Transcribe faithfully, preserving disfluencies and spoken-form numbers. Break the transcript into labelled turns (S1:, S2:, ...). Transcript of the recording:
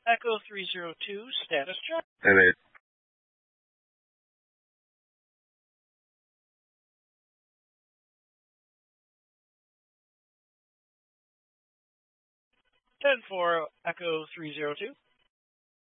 S1: Echo three zero two, status check.
S2: And it
S1: ten four, Echo three zero two.